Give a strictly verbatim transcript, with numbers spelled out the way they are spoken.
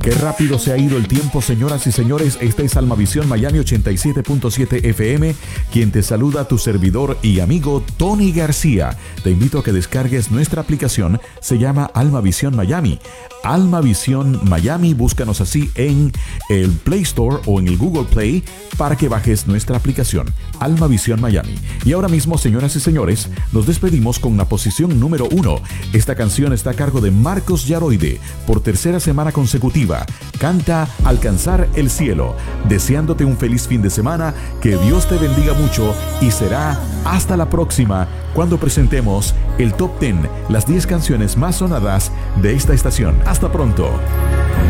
Qué rápido se ha ido el tiempo, señoras y señores. Esta es Almavisión Miami ochenta y siete punto siete F M, quien te saluda, tu servidor y amigo Tony García. Te invito a que descargues nuestra aplicación, se llama Almavisión Miami. Almavisión Miami, búscanos así en el Play Store o en el Google Play para que bajes nuestra aplicación, Almavisión Miami. Y ahora mismo, señoras y señores, nos despedimos con la posición número uno. Esta canción está a cargo de Marcos Yaroide por tercera semana consecutiva. Canta Alcanzar el Cielo. Deseándote un feliz fin de semana, que Dios te bendiga mucho y será hasta la próxima cuando presentemos el Top diez, las diez canciones más sonadas de esta estación. Hasta pronto.